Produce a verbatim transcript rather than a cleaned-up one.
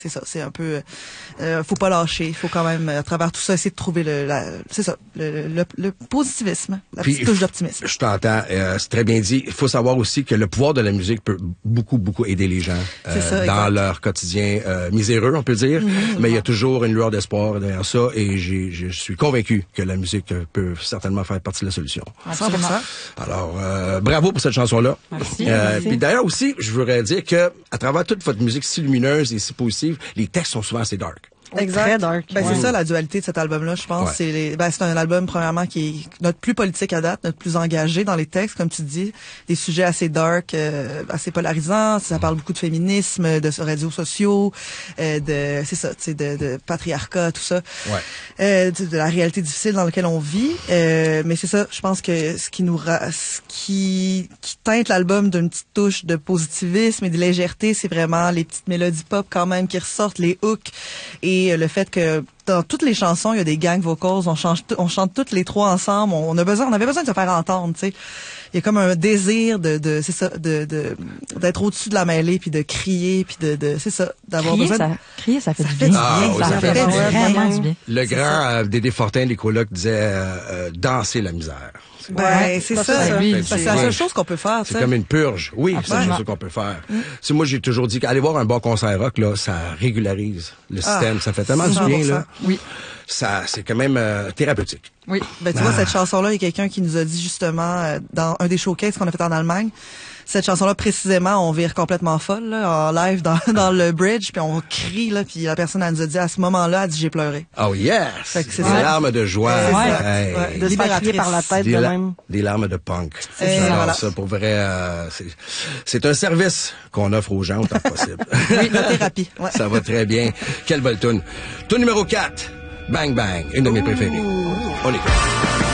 C'est ça, c'est un peu... Euh, faut pas lâcher, il faut quand même, à travers tout ça, essayer de trouver le... La, c'est ça, le, le, le positivisme, la Puis, petite touche d'optimisme. Je t'entends, euh, c'est très bien dit. Il faut savoir aussi que le pouvoir de la musique peut beaucoup, beaucoup aider les gens euh, ça, dans exact. leur quotidien euh, miséreux, on peut dire. Mm-hmm, mais il y a toujours une lueur d'espoir derrière ça et j'ai, je suis convaincu que la musique peut certainement faire partie de la solution. cent pour cent. Alors, euh, bravo pour cette chanson-là. Merci. Euh, Merci. Puis d'ailleurs aussi, je voudrais dire que à travers toute votre musique si lumineuse et si positive, les textes sont souvent assez dark. Exact. Très dark. Ben, Ouais. c'est ça la dualité de cet album-là, je pense. Ouais. C'est les, ben, c'est un album premièrement qui est notre plus politique à date, notre plus engagé dans les textes, comme tu dis, des sujets assez dark, euh, assez polarisants. Ça parle beaucoup de féminisme, de réseaux sociaux, euh, de c'est ça, tu sais, de, de patriarcat, tout ça. Ouais. Euh, de, de la réalité difficile dans laquelle on vit. Euh, mais c'est ça, je pense que ce qui nous ra- ce qui qui teinte l'album d'une petite touche de positivisme et de légèreté, c'est vraiment les petites mélodies pop quand même qui ressortent, les hooks et le fait que dans toutes les chansons, il y a des gang vocals, on change, on chante toutes les trois ensemble, on a besoin, on avait besoin de se faire entendre, tu sais. Il y a comme un désir de, de, c'est ça, de, de, d'être au-dessus de la mêlée puis de crier puis de, de, c'est ça, d'avoir Crier, besoin. ça, crier, ça fait Ça du fait bien. du bien, ça, ça fait, fait du vraiment bien. du bien. Le grand euh, Dédé Fortin, les colocs, disait euh, euh, danser la misère. Ouais, c'est ça. ça, lui, Parce que c'est la ouais. seule chose qu'on peut faire, tu C'est sais. comme une purge. Oui, c'est la Absolument. chose qu'on peut faire. Mm. Si moi, j'ai toujours dit qu'aller voir un bon concert rock, là, ça régularise le système. Ah, ça fait tellement du bien, là. cent pour cent. Oui. Ça, c'est quand même euh, thérapeutique. Oui. Ben, tu vois, cette chanson-là, il y a quelqu'un qui nous a dit justement, euh, dans un des showcases qu'on a fait en Allemagne, cette chanson-là, précisément, on vire complètement folle, là, en live dans, dans le bridge, puis on crie, là, puis la personne, elle nous a dit, à ce moment-là, elle dit, j'ai pleuré. Oh yes! Fait que c'est des ça. larmes de joie. C'est ça. Hey. Ouais. De se faire crier par la tête Des, de la- même. des larmes de punk. C'est ça, Alors, voilà. ça, pour vrai, euh, c'est, c'est un service qu'on offre aux gens autant que possible. Oui, la thérapie. Ouais. Ça va très bien. Quelle belle tune. Tune numéro quatre. Bang Bang, une de mes préférées. On écoute.